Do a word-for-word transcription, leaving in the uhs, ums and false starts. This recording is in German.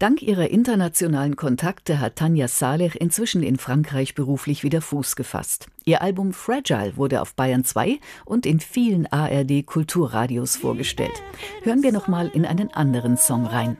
Dank ihrer internationalen Kontakte hat Tanja Saleh inzwischen in Frankreich beruflich wieder Fuß gefasst. Ihr Album Fragile wurde auf Bayern zwei und in vielen A R D-Kulturradios vorgestellt. Hören wir noch mal in einen anderen Song rein.